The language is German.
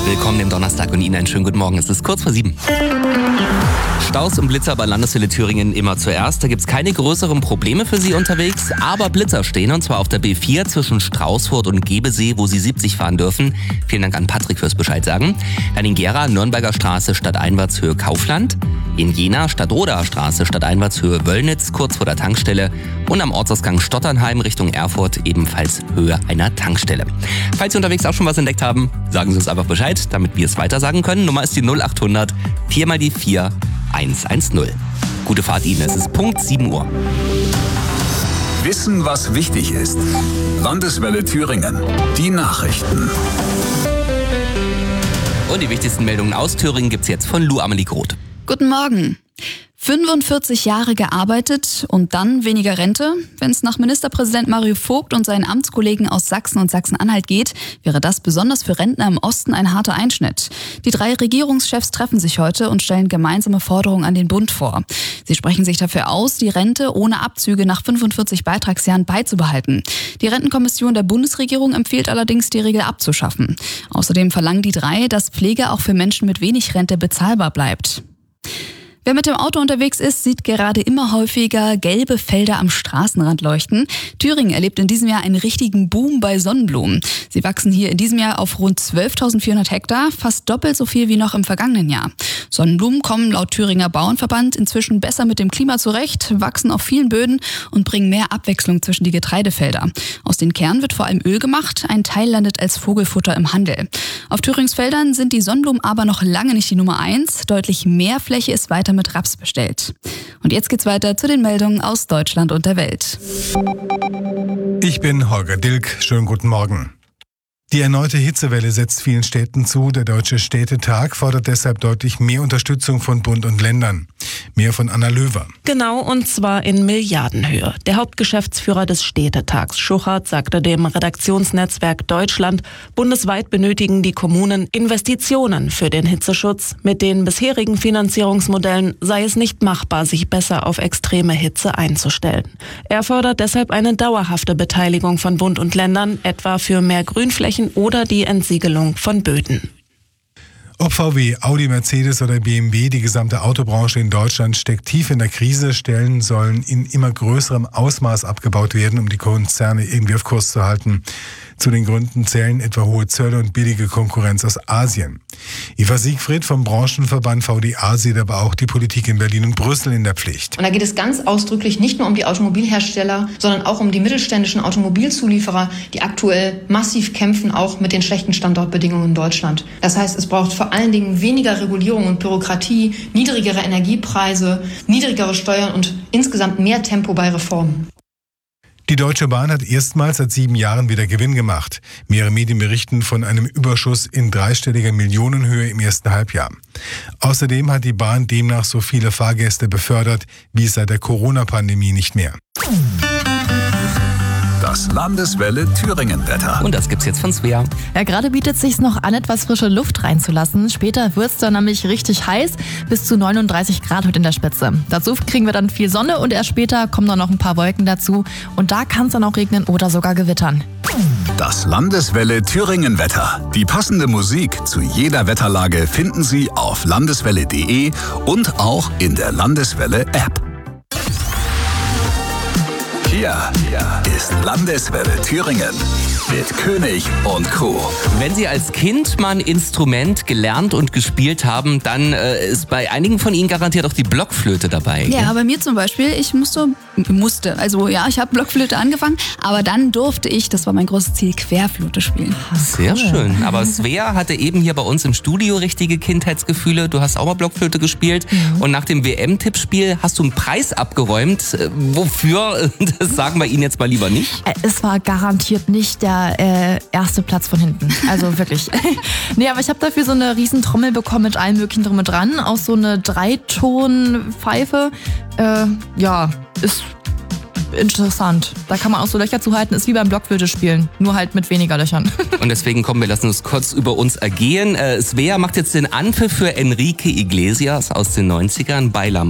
Willkommen im Donnerstag und Ihnen einen schönen guten Morgen. Es ist kurz vor 7. Staus und Blitzer bei Landeswelle Thüringen immer zuerst. Da gibt's keine größeren Probleme für Sie unterwegs, aber Blitzer stehen, und zwar auf der B4 zwischen Straußfurt und Gebesee, wo Sie 70 fahren dürfen. Vielen Dank an Patrick fürs Bescheid sagen. Dann in Gera, Nürnberger Straße, stadteinwärts Höhe Kaufland. In Jena, Stadtroder Straße, stadteinwärts Höhe Wöllnitz, kurz vor der Tankstelle. Und am Ortsausgang Stotternheim Richtung Erfurt, ebenfalls Höhe einer Tankstelle. Falls Sie unterwegs auch schon was entdeckt haben, sagen Sie uns einfach Bescheid, damit wir es weiter sagen können. Nummer ist die 0800 4 mal die 4 110. Gute Fahrt Ihnen, es ist Punkt 7 Uhr. Wissen, was wichtig ist. Landeswelle Thüringen. Die Nachrichten. Und die wichtigsten Meldungen aus Thüringen gibt's jetzt von Lou Amelie Groth. Guten Morgen. 45 Jahre gearbeitet und dann weniger Rente? Wenn es nach Ministerpräsident Mario Vogt und seinen Amtskollegen aus Sachsen und Sachsen-Anhalt geht, wäre das besonders für Rentner im Osten ein harter Einschnitt. Die 3 Regierungschefs treffen sich heute und stellen gemeinsame Forderungen an den Bund vor. Sie sprechen sich dafür aus, die Rente ohne Abzüge nach 45 Beitragsjahren beizubehalten. Die Rentenkommission der Bundesregierung empfiehlt allerdings, die Regel abzuschaffen. Außerdem verlangen die 3, dass Pflege auch für Menschen mit wenig Rente bezahlbar bleibt. Wer mit dem Auto unterwegs ist, sieht gerade immer häufiger gelbe Felder am Straßenrand leuchten. Thüringen erlebt in diesem Jahr einen richtigen Boom bei Sonnenblumen. Sie wachsen hier in diesem Jahr auf rund 12.400 Hektar, fast doppelt so viel wie noch im vergangenen Jahr. Sonnenblumen kommen laut Thüringer Bauernverband inzwischen besser mit dem Klima zurecht, wachsen auf vielen Böden und bringen mehr Abwechslung zwischen die Getreidefelder. Aus den Kernen wird vor allem Öl gemacht, ein Teil landet als Vogelfutter im Handel. Auf Thürings Feldern sind die Sonnenblumen aber noch lange nicht die Nummer 1. Deutlich mehr Fläche ist weiter mit Raps bestellt. Und jetzt geht's weiter zu den Meldungen aus Deutschland und der Welt. Ich bin Holger Dilk. Schönen guten Morgen. Die erneute Hitzewelle setzt vielen Städten zu. Der Deutsche Städtetag fordert deshalb deutlich mehr Unterstützung von Bund und Ländern. Mehr von Anna Löwer. Genau, und zwar in Milliardenhöhe. Der Hauptgeschäftsführer des Städtetags, Schuchert, sagte dem Redaktionsnetzwerk Deutschland, bundesweit benötigen die Kommunen Investitionen für den Hitzeschutz. Mit den bisherigen Finanzierungsmodellen sei es nicht machbar, sich besser auf extreme Hitze einzustellen. Er fordert deshalb eine dauerhafte Beteiligung von Bund und Ländern, etwa für mehr Grünflächen oder die Entsiegelung von Böden. Ob VW, Audi, Mercedes oder BMW, die gesamte Autobranche in Deutschland steckt tief in der Krise. Stellen sollen in immer größerem Ausmaß abgebaut werden, um die Konzerne irgendwie auf Kurs zu halten. Zu den Gründen zählen etwa hohe Zölle und billige Konkurrenz aus Asien. Eva Siegfried vom Branchenverband VDA sieht aber auch die Politik in Berlin und Brüssel in der Pflicht. Und da geht es ganz ausdrücklich nicht nur um die Automobilhersteller, sondern auch um die mittelständischen Automobilzulieferer, die aktuell massiv kämpfen, auch mit den schlechten Standortbedingungen in Deutschland. Das heißt, es braucht vor allen Dingen weniger Regulierung und Bürokratie, niedrigere Energiepreise, niedrigere Steuern und insgesamt mehr Tempo bei Reformen. Die Deutsche Bahn hat erstmals seit 7 Jahren wieder Gewinn gemacht. Mehrere Medien berichten von einem Überschuss in dreistelliger Millionenhöhe im ersten Halbjahr. Außerdem hat die Bahn demnach so viele Fahrgäste befördert wie seit der Corona-Pandemie nicht mehr. Das Landeswelle Thüringen-Wetter. Und das gibt's jetzt von Svea. Ja, gerade bietet es sich noch an, etwas frische Luft reinzulassen. Später wird's dann nämlich richtig heiß, bis zu 39 Grad heute in der Spitze. Dazu kriegen wir dann viel Sonne und erst später kommen dann noch ein paar Wolken dazu. Und da kann es dann auch regnen oder sogar gewittern. Das Landeswelle Thüringen-Wetter. Die passende Musik zu jeder Wetterlage finden Sie auf landeswelle.de und auch in der Landeswelle-App. Hier ist Landeswelle Thüringen mit König und Co. Wenn Sie als Kind mal ein Instrument gelernt und gespielt haben, dann ist bei einigen von Ihnen garantiert auch die Blockflöte dabei. Ja, bei mir zum Beispiel, ich ich habe Blockflöte angefangen, aber dann durfte ich, das war mein großes Ziel, Querflöte spielen. Sehr schön. Aber Svea hatte eben hier bei uns im Studio richtige Kindheitsgefühle. Du hast auch mal Blockflöte gespielt und nach dem WM-Tippspiel hast du einen Preis abgeräumt. Wofür? Das sagen wir Ihnen jetzt mal lieber nicht. Es war garantiert nicht der erste Platz von hinten. Also wirklich. Nee, aber ich habe dafür so eine riesen Trommel bekommen mit allem möglichen drum und dran. Auch so eine 3-Ton-Pfeife. Ist interessant. Da kann man auch so Löcher zuhalten. Ist wie beim Blockflöte spielen, nur halt mit weniger Löchern. Und deswegen wir lassen uns kurz über uns ergehen. Svea macht jetzt den Anpfiff für Enrique Iglesias aus den 90ern bei La